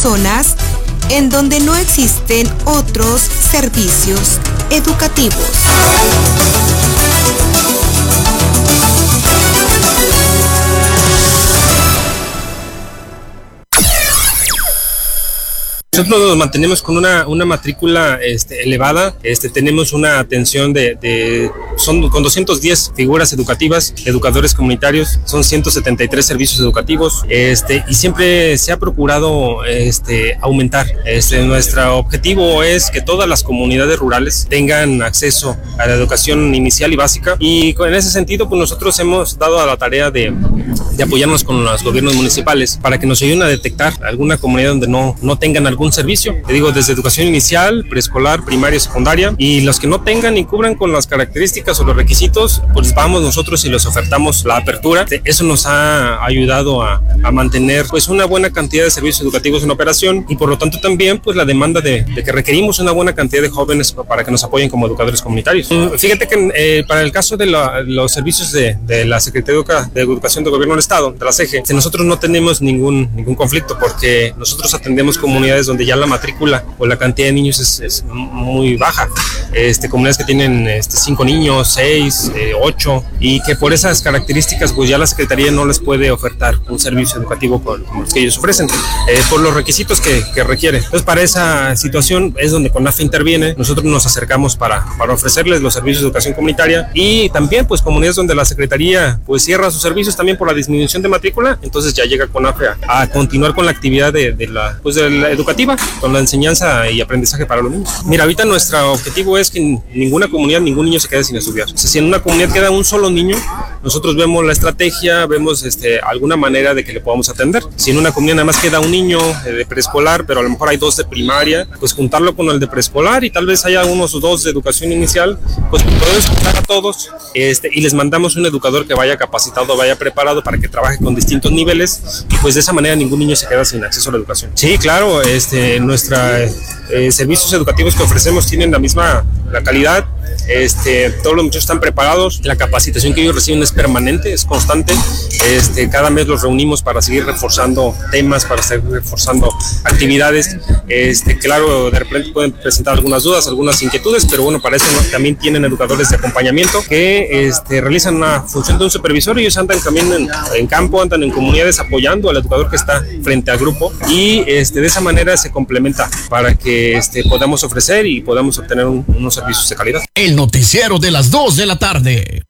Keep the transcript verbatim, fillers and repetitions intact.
zonas en donde no existen otros servicios educativos. Nosotros nos mantenemos con una, una matrícula este, elevada, este, tenemos una atención de, de, son con doscientas diez figuras educativas, educadores comunitarios, son ciento setenta y tres servicios educativos, este, y siempre se ha procurado este, aumentar. Este, nuestro objetivo es que todas las comunidades rurales tengan acceso a la educación inicial y básica, y en ese sentido pues nosotros hemos dado a la tarea de, de apoyarnos con los gobiernos municipales para que nos ayuden a detectar alguna comunidad donde no, no tengan algún servicio, te digo, desde educación inicial, preescolar, primaria, secundaria, y los que no tengan y cubran con las características o los requisitos, pues vamos nosotros y les ofertamos la apertura. Eso nos ha ayudado a, a mantener pues una buena cantidad de servicios educativos en operación, y por lo tanto también pues la demanda de, de que requerimos una buena cantidad de jóvenes para que nos apoyen como educadores comunitarios. Fíjate que eh, para el caso de la, los servicios de, de la Secretaría de Educación del Gobierno del Estado, de la C E G E, nosotros no tenemos ningún, ningún conflicto, porque nosotros atendemos comunidades donde ya la matrícula o la cantidad de niños es, es muy baja, este, comunidades que tienen este, cinco niños, seis, eh, ocho, y que por esas características pues ya la Secretaría no les puede ofertar un servicio educativo con, como los que ellos ofrecen, eh, por los requisitos que, que requiere. Entonces para esa situación es donde CONAFE interviene, nosotros nos acercamos para, para ofrecerles los servicios de educación comunitaria, y también pues comunidades donde la Secretaría pues cierra sus servicios también por la disminución de matrícula, entonces ya llega CONAFE a, a continuar con la actividad de, de, la, pues de la educativa, con la enseñanza y aprendizaje para los niños. Mira, ahorita nuestro objetivo es que en ninguna comunidad, ningún niño se quede sin estudiar. O sea, si en una comunidad queda un solo niño, nosotros vemos la estrategia, vemos este, alguna manera de que le podamos atender. Si en una comunidad nada más queda un niño eh, de preescolar, pero a lo mejor hay dos de primaria, pues juntarlo con el de preescolar, y tal vez haya unos o dos de educación inicial, pues podemos juntar a todos este, y les mandamos un educador que vaya capacitado, vaya preparado para que trabaje con distintos niveles, y pues de esa manera ningún niño se queda sin acceso a la educación. Sí, claro, este, nuestros eh, servicios educativos que ofrecemos tienen la misma la calidad, este, todos los muchachos están preparados, la capacitación que ellos reciben es permanente, es constante, este, cada mes los reunimos para seguir reforzando temas, para seguir reforzando actividades, este, claro, de repente pueden presentar algunas dudas, algunas inquietudes, pero bueno, para eso ¿no? también tienen educadores de acompañamiento que este, realizan una función de un supervisor, y ellos andan también en, en campo, andan en comunidades apoyando al educador que está frente al grupo, y este, de esa manera se complementa para que este, podamos ofrecer y podamos obtener un, unos servicios de calidad. El noticiero de las dos de la tarde.